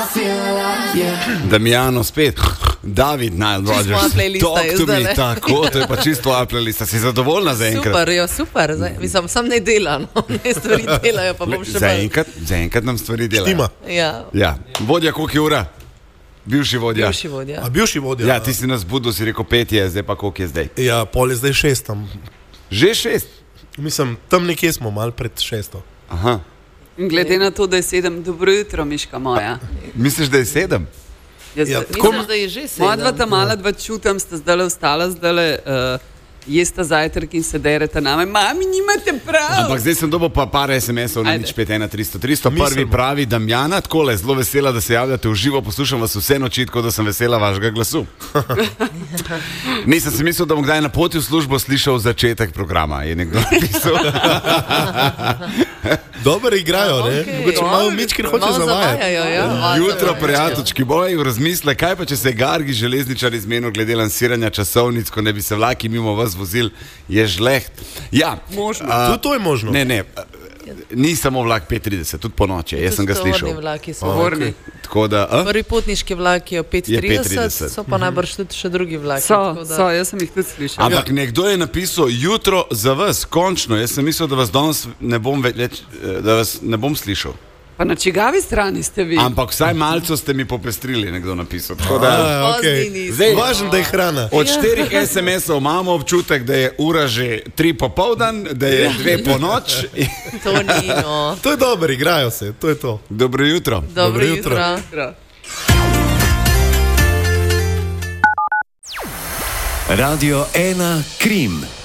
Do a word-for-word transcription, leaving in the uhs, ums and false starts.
Damjano spet, David Nile Rodgers, talk to me, tako, to je pa čisto tvoja playlista. Si zadovoljna za enkrat? Super, jo, super. Mislim, sam ne dela, no. Ne stvari delajo, pa bom še za enkrat, za enkrat nam stvari delajo. Štima. Ja. Ja. Vodja, koliko je ura? Bivši vodja. Bivši vodja. A bivši vodja? Ja, ti si nas budil, si rekel pet je, zdaj pa koliko je zdaj? Ja, pol je zdaj šest tam. Že šest? Mislim, tam nekje smo, mal pred šesto. Aha. Glede na to, da je sedem, dobro jutro, Miška moja. Misliš, da je sedem? Ja, Mislim, da je že sedem. Moja dva ta mala dva čutam, sta zdaj ostala, zdaj uh, jesta zajtrk in se dereta name. Mami, nimate prav. Ampak zdaj sem dobil pa par es em esov na nič pet ena tristo tristo. Prvi pravi Damjana, takole, zelo vesela, da se javljate v živo, poslušam vas vse noči, tako da sem vesela vašega glasu. Nisem si mislil, da bom kdaj na poti v službo slišal začetek programa, je nekdo napisal. Dobro igrajo, ne? Okay. Mogoče malo Mičkin hoče zavajati. Ja. Jutro, prijateljčki, boj v razmisle, kaj pa če se je Gargi železničar izmenil glede lansiranja časovnic, ko ne bi se vlaki mimo vas vozil, je žleht. Ja, možno. Uh, to je možno. Ne, ne, ni samo vlak pet trideset, tudi po noči, jaz sem ga slišal. Tovorni vlaki so. Tovorni. Tako da, a? Prvi potniški vlak je pet trideset, so pa najbrž tudi še drugi vlaki. So, da... so, jaz sem jih tudi slišal. Ampak ja. Nekdo je napisal jutro za vas, končno. Jaz sem mislil, da vas danes ne bom več, da vas ne bom slišal. Pa na čigavi strani ste vi? Ampak vsaj malco ste mi popestrili, nekdo napisal. Tako da, A, okay. Zdaj, važno, da je hrana. Od štirih es em esov imamo občutek, da je ura že tri popoldan, da je dve po noč. To ni, no. To je dobro, igrajo se, to je to. Dobro jutro. Dobro, Dobro jutro. jutro. Radio ena Krim.